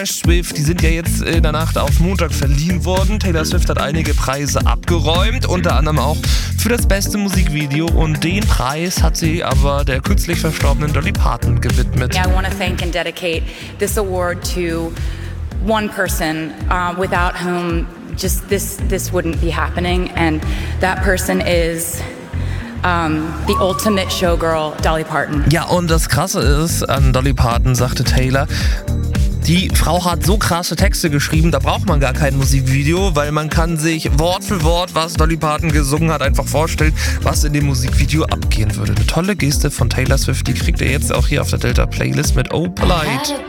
Swift, die sind ja jetzt in der Nacht auf Montag verliehen worden. Taylor Swift hat einige Preise abgeräumt, unter anderem auch für das beste Musikvideo. Und den Preis hat sie aber der kürzlich verstorbenen Dolly Parton gewidmet. I want to thank and dedicate this award to one person without whom just this wouldn't be happening, and that person is the ultimate showgirl, Dolly Parton. Ja, und das Krasse ist, an Dolly Parton sagte Taylor, die Frau hat so krasse Texte geschrieben, da braucht man gar kein Musikvideo, weil man kann sich Wort für Wort, was Dolly Parton gesungen hat, einfach vorstellen, was in dem Musikvideo abgehen würde. Eine tolle Geste von Taylor Swift, die kriegt ihr jetzt auch hier auf der Delta Playlist mit Oh Polite.